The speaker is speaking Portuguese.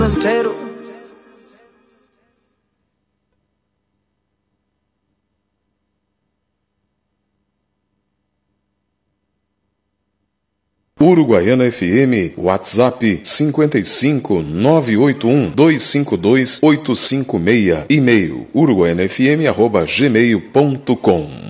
solteiro. Uruguaiana FM, WhatsApp 55 981 252 856, e-mail uruguaianafm@gmail.com.